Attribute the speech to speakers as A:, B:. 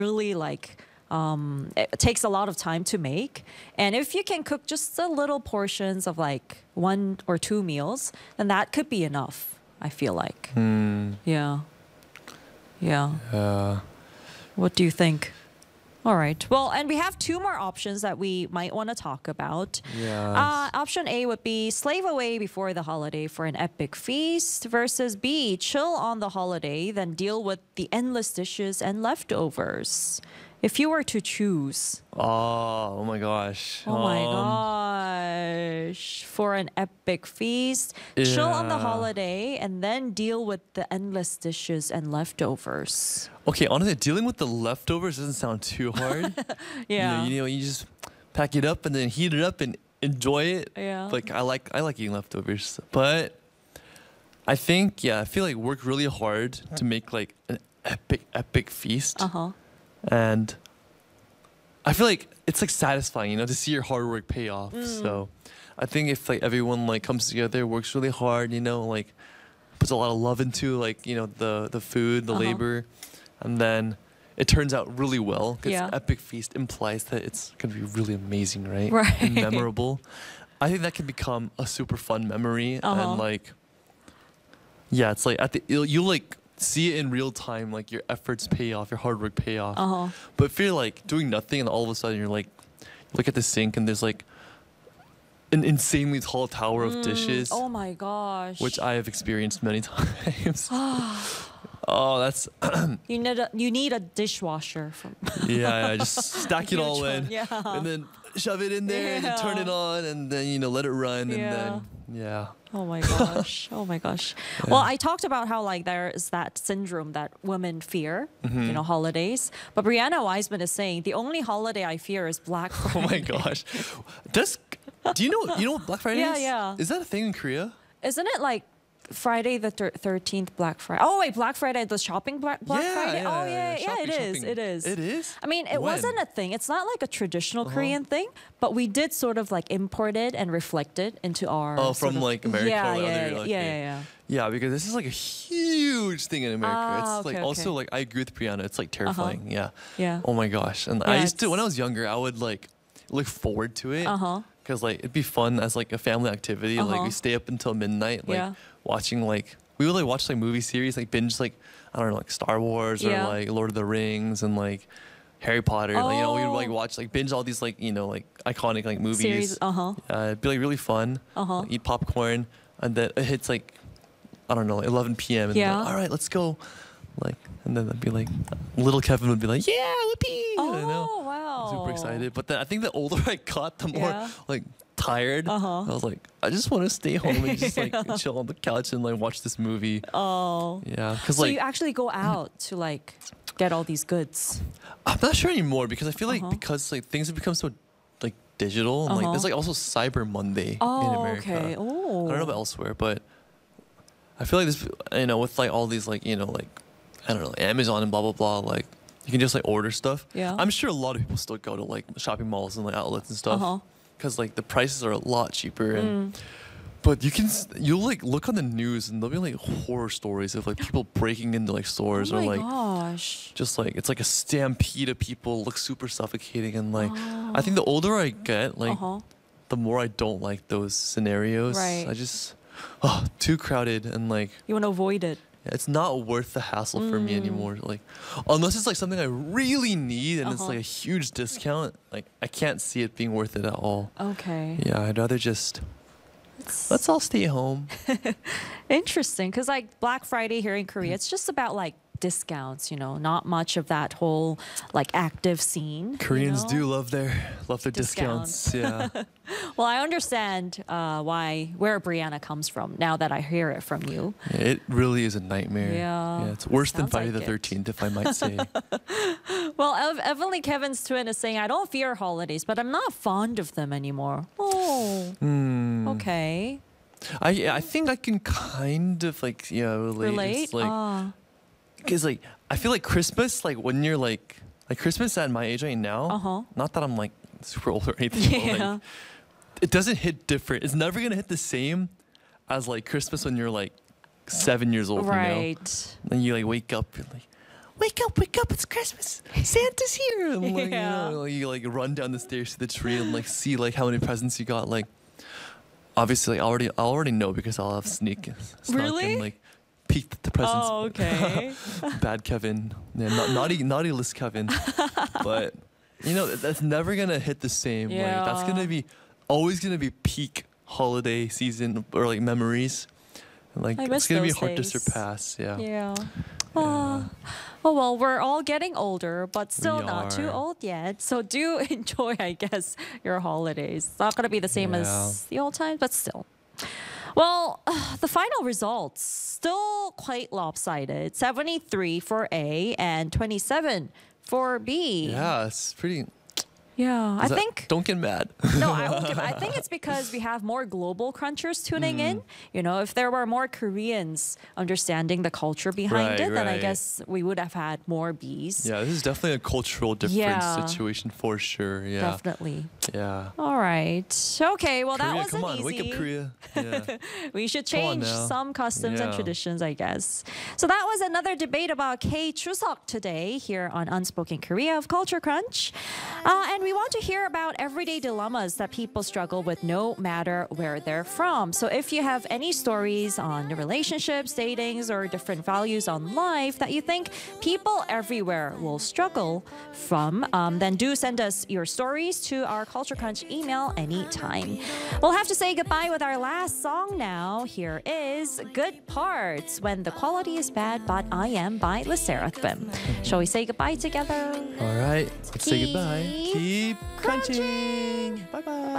A: really like it takes a lot of time to make. And if you can cook just a little portions of like 1 or 2 meals, then that could be enough, I feel like. Yeah. Yeah. What do you think? All right. Well, and we have 2 more options that we might want to talk about.
B: Yeah.
A: Option A would be slave away before the holiday for an epic feast versus B, chill on the holiday, then deal with the endless dishes and leftovers. If you were to choose,
B: Oh my gosh.
A: oh my gosh, for an epic feast, chill on the
B: Yeah.
A: holiday, and then deal with the endless dishes and leftovers.
B: Okay, honestly, dealing with the leftovers doesn't sound too hard.
A: Yeah.
B: You just pack it up and then heat it up and enjoy it.
A: Yeah.
B: Like I like eating leftovers, but I think I feel like work really hard to make like an epic feast.
A: Uh-huh.
B: And I feel like it's like satisfying, to see your hard work pay off. So I think if like everyone like comes together, works really hard, like puts a lot of love into like, the food, the labor, and then it turns out really well. 'Cause
A: Yeah.
B: epic feast implies that it's gonna be really amazing, right?
A: Right.
B: And memorable. I think that can become a super fun memory and like it's like you like see it in real time, like your efforts pay off, your hard work pay off. But if you're like doing nothing and all of a sudden you're like, look at the sink and there's like an insanely tall tower of dishes,
A: Oh my gosh.
B: which I have experienced many times. Oh, that's
A: You need a dishwasher from
B: just stack it
A: Huge
B: all in,
A: one, yeah.
B: and then shove it in there and then turn it on and then let it run and then
A: Oh my gosh. Oh my gosh. Well, I talked about how like there is that syndrome that women fear, holidays. But Brianna Wiseman is saying the only holiday I fear is Black Friday.
B: Oh my gosh. Do you know what Black Friday is?
A: Yeah.
B: Is that a thing in Korea?
A: Isn't it like Friday the 13th Black Friday? Oh wait, Black Friday, the shopping Black Friday? Oh yeah,
B: shopping,
A: it is.
B: shopping.
A: It is.
B: It is?
A: I mean, it
B: When?
A: wasn't a thing. It's not like a traditional Korean thing, but we did sort of like import it and reflect it into our
B: Oh,
A: sort
B: from
A: of-
B: like America
A: Yeah,
B: or
A: yeah,
B: other,
A: yeah,
B: okay.
A: yeah.
B: Yeah, because this is like a huge thing in America.
A: Ah,
B: It's like
A: okay,
B: also
A: okay.
B: like I agree with Brianna. It's like terrifying. Yeah.
A: Yeah.
B: Oh my gosh. And
A: Yeah,
B: I used to
A: it's-
B: when I was younger, I would like look forward to it. Because like it'd be fun as like a family activity. Like we stay up until midnight, like
A: Yeah.
B: watching like we would like watch like movie series, like binge like I don't know, like Star Wars or
A: Yeah.
B: like Lord of the Rings and like Harry Potter. Like we would like
A: Oh.
B: watch like binge all these like like iconic like movies.
A: Series,
B: It'd be like really fun. Like, eat popcorn, and then it hits like I don't know, like 11 p.m. and
A: Yeah.
B: like, all right, let's go. Like, and then I'd be like, little Kevin would be like, yeah, whoopee. I don't know.
A: Oh wow.
B: Super excited. But then I think the older I got, the more
A: Yeah.
B: like tired. I was like, I just want to stay home and just like chill on the couch and like watch this movie.
A: Oh.
B: Yeah, because
A: So
B: like
A: you actually go out to like get all these goods.
B: I'm not sure anymore because I feel like because like things have become so like digital and like there's like also Cyber Monday in
A: Oh,
B: America.
A: okay. Oh.
B: I don't know about elsewhere, but I feel like this, with like all these like, like, I don't know, Amazon and blah, blah, blah, like you can just like order stuff.
A: Yeah.
B: I'm sure a lot of people still go to like shopping malls and like outlets and stuff because like the prices are a lot cheaper. And, but you'll like look on the news and there'll be like horror stories of like people breaking into like stores
A: Oh
B: or
A: my
B: like
A: gosh.
B: just like it's like a stampede of people, look super suffocating. And like, I think the older I get, like the more I don't like those scenarios.
A: Right.
B: I just, too crowded and like,
A: You want to avoid it.
B: it's not worth the hassle for me anymore. Like, unless it's like something I really need and it's like a huge discount, like I can't see it being worth it at all.
A: Okay.
B: Yeah, I'd rather just let's all stay home.
A: Interesting, because like Black Friday here in Korea, it's just about like discounts, not much of that whole like active scene.
B: Koreans
A: you
B: do
A: know?
B: love their discounts. Yeah.
A: Well, I understand where Brianna comes from now that I hear it from you.
B: Yeah, it really is a nightmare.
A: Yeah.
B: It's worse than
A: Sounds
B: Friday
A: like
B: the
A: it.
B: 13th, if I might say.
A: Well, Evelyn Kevin's twin is saying, I don't fear holidays, but I'm not fond of them anymore. Oh, okay.
B: I think I can kind of like relate.
A: Relate?
B: It's like because like I feel like Christmas, like when you're like Christmas at my age right now. Not that I'm like super old or anything. But,
A: Yeah.
B: like, it doesn't hit different. It's never gonna hit the same as like Christmas when you're like 7 years old.
A: Right.
B: Then you like wake up, you're like, wake up, it's Christmas. Santa's here. And like,
A: Yeah.
B: you like run down the stairs to the tree and like see like how many presents you got. Like, obviously, I already know because I'll have snuck
A: Really?
B: and like peeked the presents.
A: Oh, okay.
B: Bad Kevin, yeah, naughty list Kevin. But you know that's never gonna hit the same. Like that's
A: Yeah.
B: gonna be always gonna be peak holiday season or like memories. Like
A: I
B: it's
A: miss
B: gonna be
A: those
B: hard to
A: days.
B: surpass. Yeah.
A: Yeah. Oh, well, we're all getting older, but still
B: We
A: not too
B: are.
A: old yet. So do enjoy, I guess, your holidays. It's not going to be the same
B: Yeah.
A: as the old times, but still. Well, the final results still quite lopsided. 73 for A and 27 for B.
B: Yeah, it's pretty.
A: Yeah, I think.
B: Don't get mad.
A: No, I won't give. I think it's because we have more global crunchers tuning
B: Mm.
A: in. You know, if there were more Koreans understanding the culture behind
B: Right,
A: it, then I
B: right.
A: guess we would have had more Bs.
B: Yeah, this is definitely a cultural difference
A: Yeah.
B: situation for sure. Yeah.
A: Definitely.
B: Yeah.
A: All right. Okay. Well, that
B: Korea,
A: wasn't
B: come on,
A: easy.
B: wake up, Korea. Yeah.
A: We should
B: Come on
A: change
B: now.
A: some customs and
B: Yeah.
A: traditions, I guess. So that was another debate about K Chuseok today here on Unspoken Korea of Culture Crunch. And we want to hear about everyday dilemmas that people struggle with no matter where they're from. So if you have any stories on relationships, datings, or different values on life that you think people everywhere will struggle from, then do send us your stories to our Culture Crunch email anytime. We'll have to say goodbye with our last song now. Here is Good Parts, When the Quality is Bad But I Am by Le Seraphim. Shall we say goodbye together?
B: All right. Let's say goodbye.
A: Keep
B: Keep crunching. Bye bye.